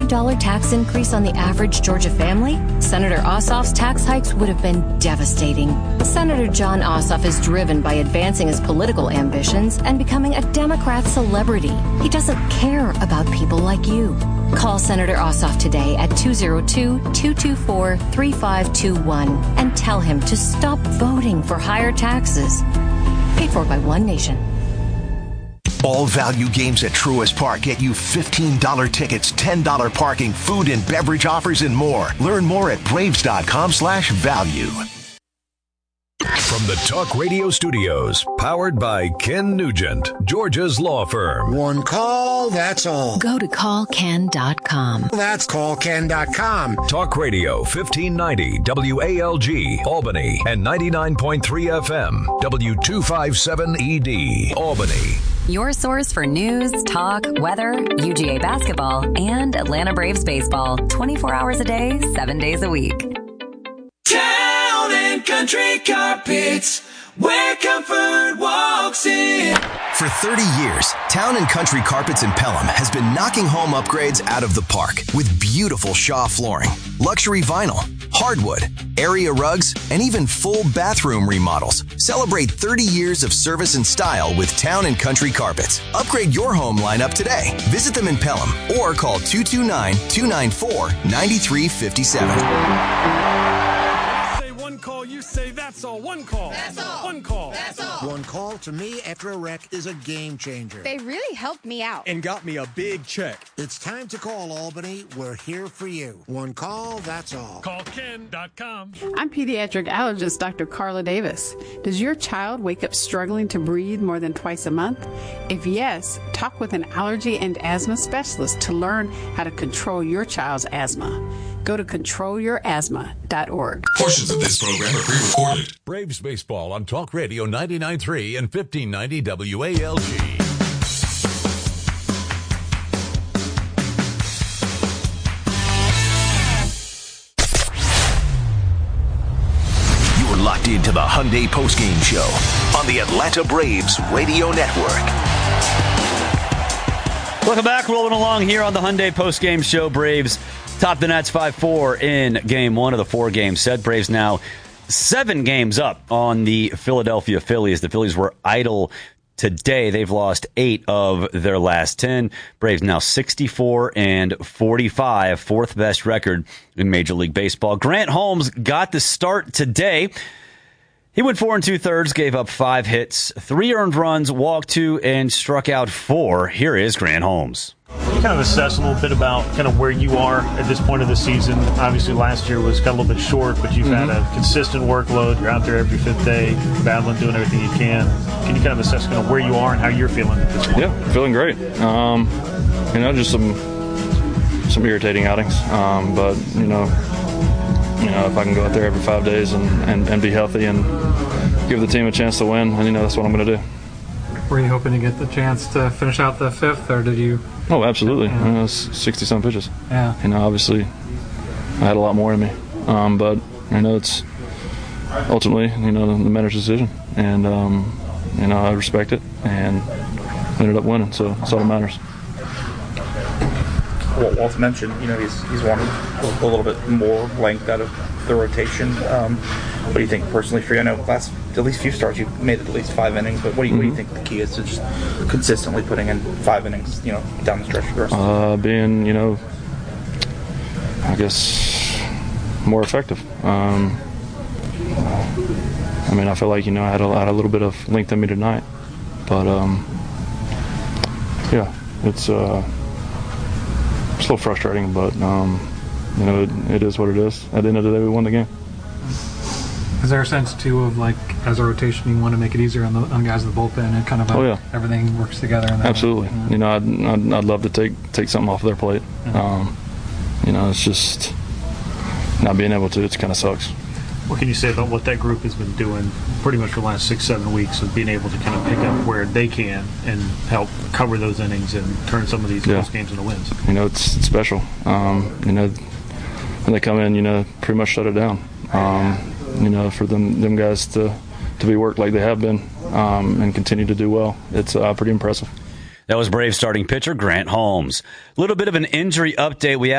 $5 tax increase on the average Georgia family, Senator Ossoff's tax hikes would have been devastating. Senator Jon Ossoff is driven by advancing his political ambitions and becoming a Democrat celebrity. He doesn't care about people like you. Call Senator Ossoff today at 202-224-3521 and tell him to stop voting for higher taxes. Paid for by One Nation. All value games at Truist Park get you $15 tickets, $10 parking, food and beverage offers, and more. Learn more at Braves.com/value. From the Talk Radio studios, powered by Ken Nugent, Georgia's law firm. One call, that's all. Go to callken.com. That's callken.com. Talk Radio 1590 WALG, Albany, and 99.3 FM, W257ED, Albany. Your source for news, talk, weather, UGA basketball, and Atlanta Braves baseball. 24 hours a day, 7 days a week. Town and Country Carpets, where comfort walks in. For 30 years, Town and Country Carpets in Pelham has been knocking home upgrades out of the park with beautiful Shaw flooring, luxury vinyl, hardwood, area rugs, and even full bathroom remodels. Celebrate 30 years of service and style with Town and Country Carpets. Upgrade your home lineup today. Visit them in Pelham or call 229-294-9357. Call, you say that's all. One call. That's all. One call. That's all. One call to me after a wreck is a game changer. They really helped me out. And got me a big check. It's time to call Albany. We're here for you. One call, that's all. Callken.com. I'm pediatric allergist Dr. Carla Davis. Does your child wake up struggling to breathe more than twice a month? If yes, talk with an allergy and asthma specialist to learn how to control your child's asthma. Go to controlyourasthma.org. Portions of this program are pre-recorded. Braves baseball on Talk Radio 99.3 and 1590 WALG. You're locked into the Hyundai Postgame Show on the Atlanta Braves Radio Network. Welcome back. Rolling along here on the Hyundai Postgame Show. Braves top the Nats 5-4 in Game 1 of the 4-game set. Braves now 7 games up on the Philadelphia Phillies. The Phillies were idle today. They've lost 8 of their last 10. Braves now 64-45, fourth best record in Major League Baseball. Grant Holmes got the start today. He went 4 2/3, gave up 5 hits, 3 earned runs, walked 2, and struck out 4. Here is Grant Holmes. Can you kind of assess a little bit about kind of where you are at this point of the season? Obviously, last year was kind of a little bit short, but you've had a consistent workload. You're out there every 5th day, battling, doing everything you can. Can you kind of assess kind of where you are and how you're feeling at this point? Yeah, feeling great. Just some irritating outings, but if I can go out there every 5 days and be healthy and give the team a chance to win, and that's what I'm going to do. Were you hoping to get the chance to finish out the 5th, or did you? Oh, absolutely. 60-some pitches. Yeah. Obviously, I had a lot more in me, but it's ultimately the manager's decision, and I respect it, and ended up winning. So that's all that matters. Well, Walt mentioned, he's wanted a little bit more length out of the rotation. What do you think personally for you? I know last at least few starts you made at least 5 innings, but what do you think the key is to just consistently putting in 5 innings, down the stretch for the rest of the being, I guess more effective. I feel like I had a little bit of length in me tonight, but it's a little frustrating, but it is what it is. At the end of the day, we won the game. Is there a sense too of as a rotation, you want to make it easier on guys in the bullpen and kind of everything works together? In that Absolutely. Way? I'd love to take something off their plate. It's just not being able to. It kind of sucks. What can you say about what that group has been doing pretty much for the last 6-7 weeks of being able to kind of pick up where they can and help cover those innings and turn some of these close games into wins? It's special. When they come in, pretty much shut it down. For them guys to be worked like they have been and continue to do well, it's pretty impressive. That was Braves starting pitcher Grant Holmes. A little bit of an injury update. We